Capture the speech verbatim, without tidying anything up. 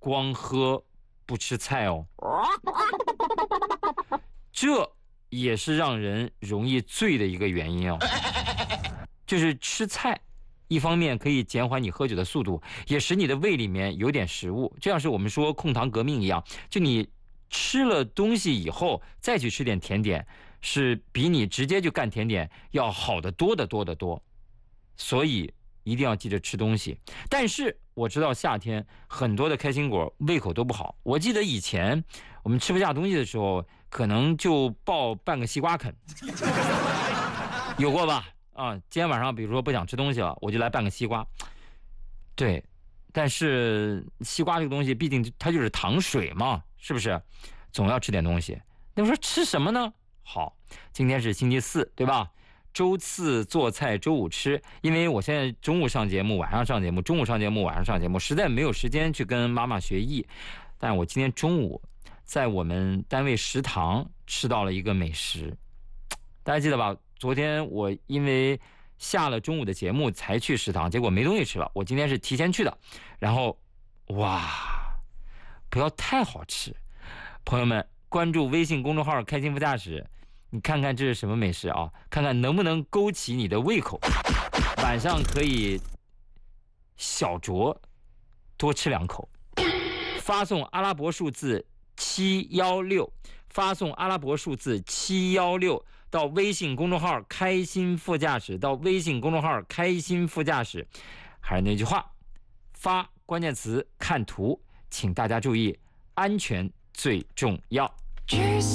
光喝不吃菜哦，这也是让人容易醉的一个原因哦。就是吃菜，一方面可以减缓你喝酒的速度，也使你的胃里面有点食物，就像是我们说控糖革命一样，就你吃了东西以后再去吃点甜点，是比你直接就干甜点要好得多得多得多。所以一定要记着吃东西。但是我知道夏天很多的开心果胃口都不好，我记得以前我们吃不下东西的时候，可能就抱半个西瓜啃，有过吧？啊，今天晚上比如说不想吃东西了，我就来半个西瓜。对，但是西瓜这个东西毕竟它就是糖水嘛，是不是？总要吃点东西。那么说吃什么呢？好，今天是星期四，对吧？周四做菜，周五吃。因为我现在中午上节目，晚上上节目，中午上节目，晚上上节目，实在没有时间去跟妈妈学艺。但我今天中午在我们单位食堂吃到了一个美食，大家记得吧？昨天我因为下了中午的节目才去食堂，结果没东西吃了。我今天是提前去的，然后哇，不要太好吃。朋友们，关注微信公众号开心副驾驶，你看看这是什么美食啊？看看能不能勾起你的胃口。晚上可以小酌多吃两口。发送阿拉伯数字七一六，发送阿拉伯数字七一六到微信公众号开心副驾驶，到微信公众号开心副驾驶。还是那句话，发关键词看图，请大家注意，安全最重要。